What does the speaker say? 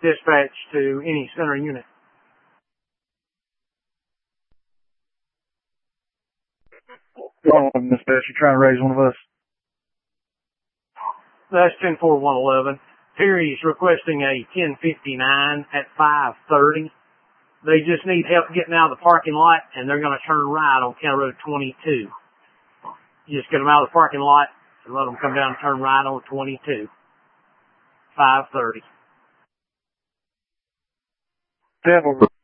Dispatch to any center unit. Dispatch, you're trying to raise one of us. That's 10-4-111. Terry's requesting a 1059 at 5:30. They just need help getting out of the parking lot, and they're going to turn right on County Road 22. You just get them out of the parking lot and let them come down and turn right on 22. 5:30. Devil.